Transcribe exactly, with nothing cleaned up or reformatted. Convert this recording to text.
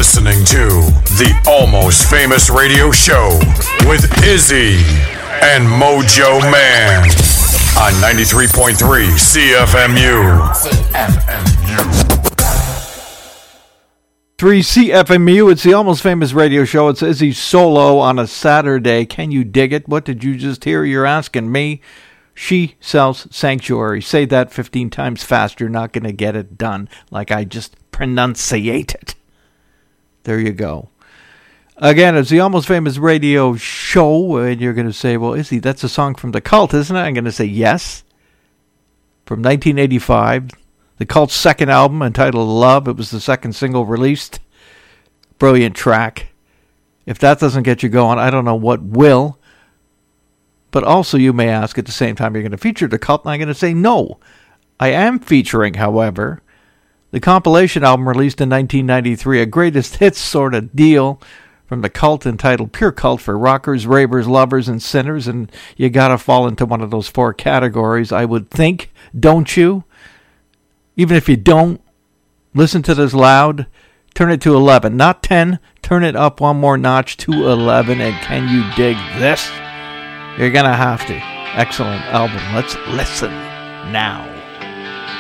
listening to the Almost Famous Radio Show with Izzy and Mojo Man on ninety-three point three C F M U. C F M U. three C F M U, it's the Almost Famous Radio Show. It's Izzy solo on a Saturday. Can you dig it? What did you just hear? You're asking me. She sells Sanctuary. Say that fifteen times fast. You're not going to get it done like I just pronunciate it. There you go. Again, it's the Almost Famous Radio Show, and you're going to say, well, Izzy, that's a song from The Cult, isn't it? I'm going to say yes. From nineteen eighty-five, The Cult's second album entitled Love. It was the second single released. Brilliant track. If that doesn't get you going, I don't know what will. But also, you may ask at the same time, you're going to feature The Cult, and I'm going to say no. I am featuring, however, the compilation album released in nineteen ninety-three, a greatest hits sort of deal from The Cult entitled Pure Cult for rockers, ravers, lovers, and sinners. And you got to fall into one of those four categories, I would think, don't you? Even if you don't, listen to this loud. Turn it to eleven, not ten. Turn it up one more notch to eleven. And can you dig this? You're going to have to. Excellent album. Let's listen now.